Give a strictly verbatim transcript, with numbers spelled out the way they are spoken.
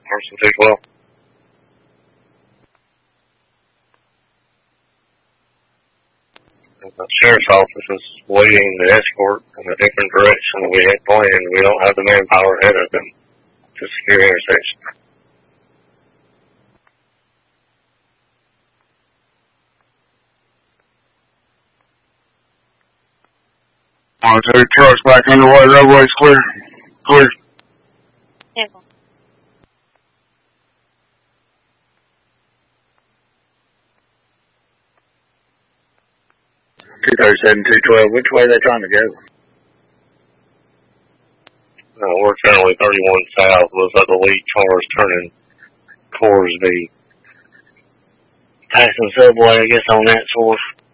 Carson two twelve. The sheriff's office is waiting to escort in a different direction than we had planned. We don't have the manpower ahead of them to secure intersection. One, two, trucks back underway, roadway's clear. Clear. Careful. two thirty-seven, two twelve, which way are they trying to go? Uh, we're currently thirty-one south. Looks like the lead car is turning towards the passing subway, I guess, on that source.